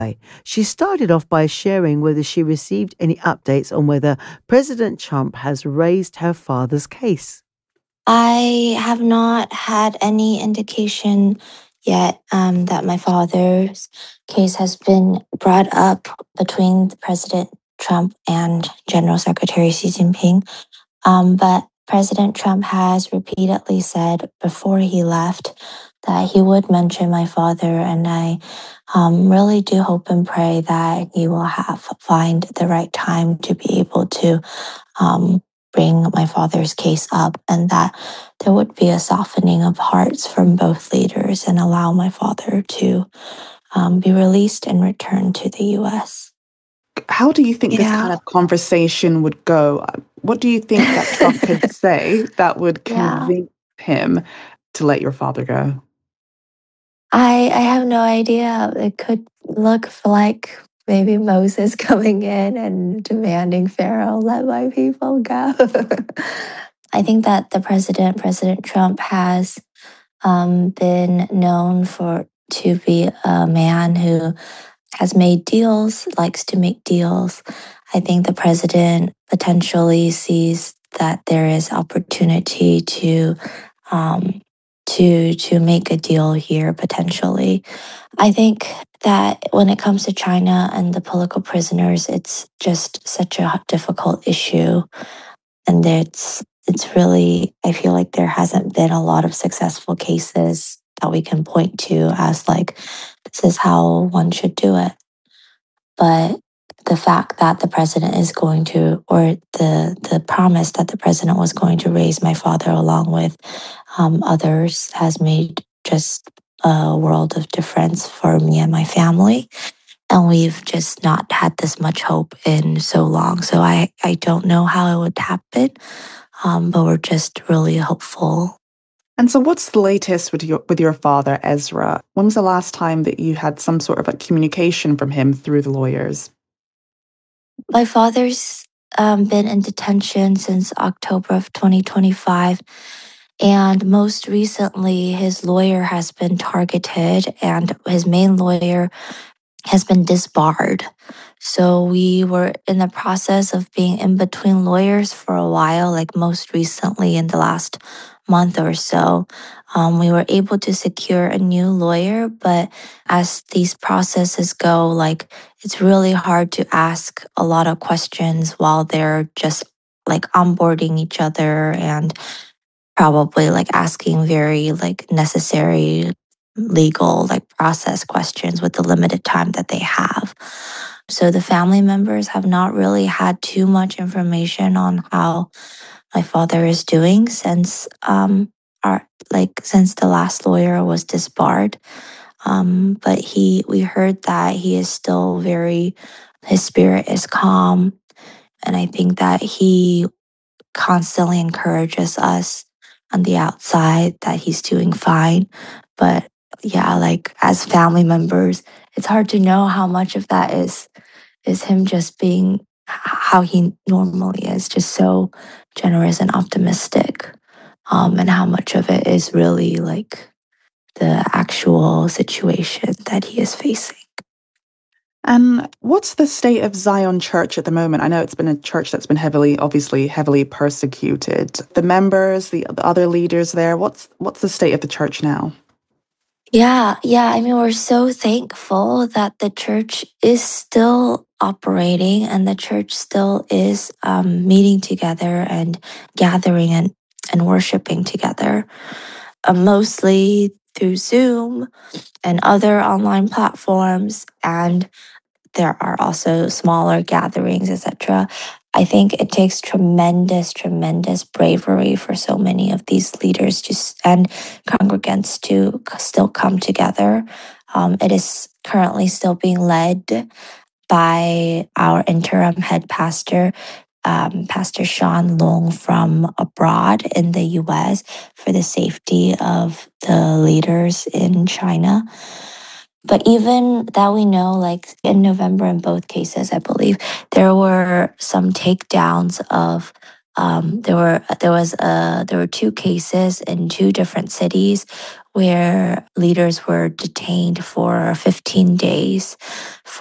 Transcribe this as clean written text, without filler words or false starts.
She started off by sharing whether she received any updates on whether President Trump has raised her father's case. I have not had any indication yet that my father's case has been brought up between President Trump and General Secretary Xi Jinping. But President Trump has repeatedly said before he left that he would mention my father, and I really do hope and pray that he will find the right time to be able to bring my father's case up, and that there would be a softening of hearts from both leaders and allow my father to be released and return to the U.S. How do you think this kind of conversation would go? What do you think that Trump could say that would convince him to let your father go? I have no idea. It could look like maybe Moses coming in and demanding Pharaoh, let my people go. I think that President Trump, has been known to be a man who has made deals, likes to make deals. I think the president potentially sees that there is opportunity to make a deal here potentially. I think that when it comes to China and the political prisoners, it's just such a difficult issue, and it's really, I feel like there hasn't been a lot of successful cases that we can point to as like this is how one should do it. But the fact that the president is going to, or the promise that the president was going to raise my father along with others, has made just a world of difference for me and my family. And we've just not had this much hope in so long. So I don't know how it would happen, but we're just really hopeful. And so what's the latest with your father, Ezra? When was the last time that you had some sort of a communication from him through the lawyers? My father's been in detention since October of 2025. And most recently, his lawyer has been targeted, and his main lawyer has been disbarred. So we were in the process of being in between lawyers for a while, like most recently in the last month or so. We were able to secure a new lawyer, but as these processes go, like it's really hard to ask a lot of questions while they're just like onboarding each other and probably like asking very like necessary legal like process questions with the limited time that they have. So the family members have not really had too much information on how my father is doing since since the last lawyer was disbarred. But we heard that he is still his spirit is calm, and I think that he constantly encourages us on the outside that he's doing fine. But yeah, like as family members, it's hard to know how much of that is him just being how he normally is, just so generous and optimistic, and how much of it is really like the actual situation that he is facing. And what's the state of Zion Church at the moment? I know it's been a church that's been obviously heavily persecuted. The members, the other leaders there, what's the state of the church now? Yeah. I mean, we're so thankful that the church is still operating and the church still is meeting together and gathering and worshiping together, mostly through Zoom and other online platforms. And there are also smaller gatherings, etc. I think it takes tremendous bravery for so many of these leaders and congregants to still come together. It is currently still being led by our interim head pastor, Pastor Sean Long from abroad in the US, for the safety of the leaders in China. But even that we know, like in November in both cases, I believe there were some takedowns of there were two cases in two different cities where leaders were detained for 15 days